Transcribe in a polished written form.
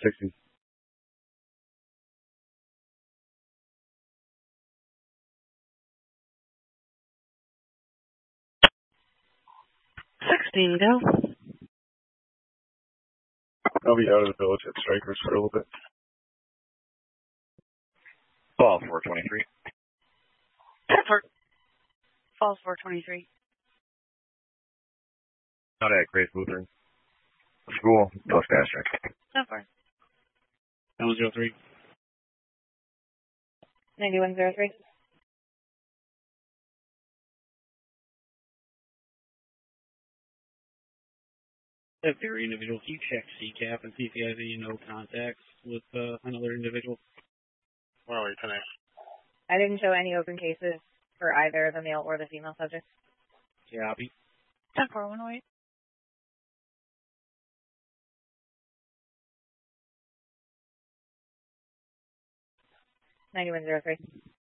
60. Go. I'll be out of the village at Strikers for a little bit. Fall 423. Falls 423. Not at Grace Lutheran School, plus Asterisk. So far. 103. 9103. If there are individuals, you check CCAP and see if you have any no contacts with another individual. Where are we today? I didn't show any open cases for either the male or the female subject. Copy. 10-4-108. 9103.